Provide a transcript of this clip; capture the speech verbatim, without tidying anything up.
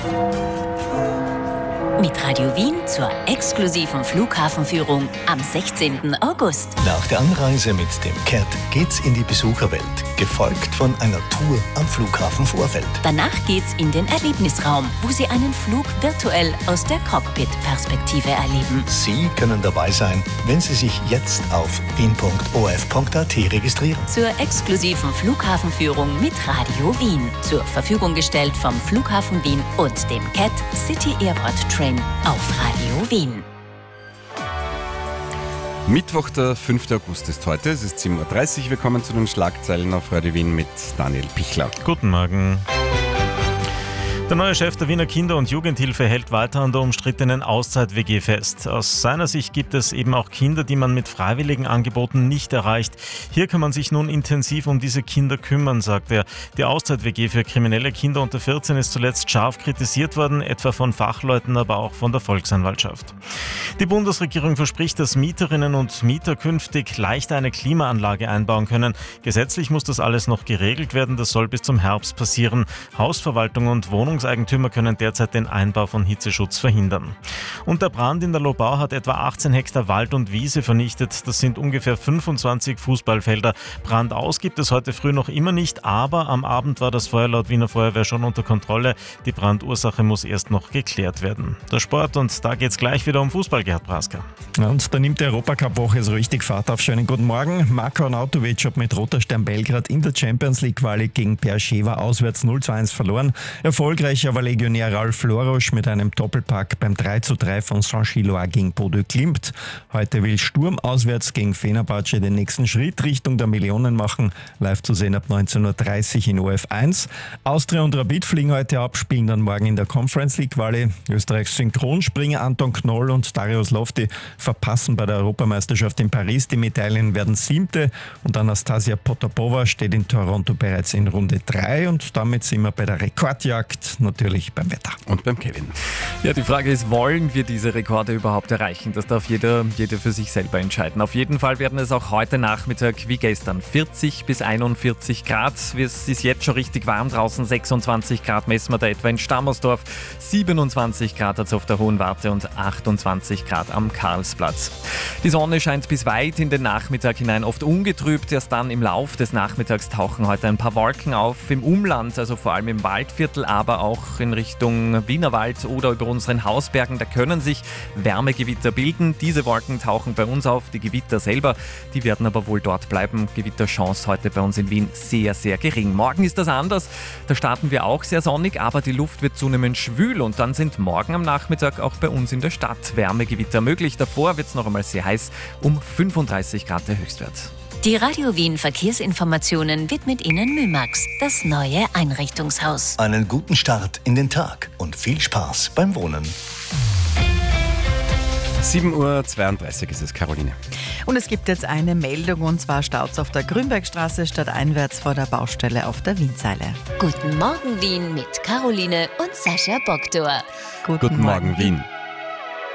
Mit Radio Wien zur exklusiven Flughafenführung am sechzehnten August. Nach der Anreise mit dem C A T geht's in die Besucherwelt, gefolgt von einer Tour am Flughafen Vorfeld. Danach geht's in den Erlebnisraum, wo Sie einen Flug virtuell aus der Cockpit-Perspektive erleben. Sie können dabei sein, wenn Sie sich jetzt auf wien punkt o f punkt a t registrieren. Zur exklusiven Flughafenführung mit Radio Wien. Zur Verfügung gestellt vom Flughafen Wien und dem C A T City Airport Train auf Radio Wien. Mittwoch, der fünften August ist heute. Es ist sieben Uhr dreißig. Wir kommen zu den Schlagzeilen auf Radio Wien mit Daniel Pichler. Guten Morgen. Der neue Chef der Wiener Kinder- und Jugendhilfe hält weiter an der umstrittenen Auszeit-W G fest. Aus seiner Sicht gibt es eben auch Kinder, die man mit freiwilligen Angeboten nicht erreicht. Hier kann man sich nun intensiv um diese Kinder kümmern, sagt er. Die Auszeit-W G für kriminelle Kinder unter vierzehn ist zuletzt scharf kritisiert worden, etwa von Fachleuten, aber auch von der Volksanwaltschaft. Die Bundesregierung verspricht, dass Mieterinnen und Mieter künftig leichter eine Klimaanlage einbauen können. Gesetzlich muss das alles noch geregelt werden. Das soll bis zum Herbst passieren. Hausverwaltung und Wohnungs Eigentümer können derzeit den Einbau von Hitzeschutz verhindern. Und der Brand in der Lobau hat etwa achtzehn Hektar Wald und Wiese vernichtet. Das sind ungefähr fünfundzwanzig Fußballfelder. Brand aus gibt es heute früh noch immer nicht, aber am Abend war das Feuer laut Wiener Feuerwehr schon unter Kontrolle. Die Brandursache muss erst noch geklärt werden. Der Sport, und da geht es gleich wieder um Fußball, Gerhard Prasker. Ja, und da nimmt die Europacup-Woche so richtig Fahrt auf. Schönen guten Morgen. Marko Arnautovic hat mit Roter Stern Belgrad in der Champions League-Quali gegen Beersheva auswärts null zu eins verloren. Erfolgreich war Legionär Ralf Lorosch mit einem Doppelpack beim drei zu drei von Saint-Gilloise gegen Bodø Glimt. Heute will Sturm auswärts gegen Fenerbahce den nächsten Schritt Richtung der Millionen machen. Live zu sehen ab neunzehn Uhr dreißig in O F eins. Austria und Rapid fliegen heute ab, spielen dann morgen in der Conference League Quali. Österreichs Synchronspringer Anton Knoll und Darius Lofty verpassen bei der Europameisterschaft in Paris. Die Medaillen werden siebte und Anastasia Potapova steht in Toronto bereits in Runde drei und damit sind wir bei der Rekordjagd, natürlich beim Wetter. Und beim Kevin. Ja, die Frage ist, wollen wir diese Rekorde überhaupt erreichen? Das darf jeder, jede für sich selber entscheiden. Auf jeden Fall werden es auch heute Nachmittag wie gestern vierzig bis einundvierzig Grad. Es ist jetzt schon richtig warm draußen, sechsundzwanzig Grad messen wir da etwa in Stammersdorf, siebenundzwanzig Grad jetzt auf der Hohen Warte und achtundzwanzig Grad am Karlsplatz. Die Sonne scheint bis weit in den Nachmittag hinein, oft ungetrübt. Erst dann im Lauf des Nachmittags tauchen heute ein paar Wolken auf. Im Umland, also vor allem im Waldviertel, aber auch in Richtung Wienerwald oder über unseren Hausbergen, da können sich Wärmegewitter bilden. Diese Wolken tauchen bei uns auf, die Gewitter selber, die werden aber wohl dort bleiben. Gewitterchance heute bei uns in Wien sehr, sehr gering. Morgen ist das anders, da starten wir auch sehr sonnig, aber die Luft wird zunehmend schwül und dann sind morgen am Nachmittag auch bei uns in der Stadt Wärmegewitter möglich. Davor wird es noch einmal sehr heiß, um fünfunddreißig Grad der Höchstwert. Die Radio Wien Verkehrsinformationen widmet Ihnen Mymax, das neue Einrichtungshaus. Einen guten Start in den Tag und viel Spaß beim Wohnen. sieben Uhr zweiunddreißig ist es, Caroline. Und es gibt jetzt eine Meldung, und zwar staut's auf der Grünbergstraße stadteinwärts vor der Baustelle auf der Wienzeile. Guten Morgen Wien mit Caroline und Sascha Bogdor. Guten, Guten Morgen, Morgen Wien.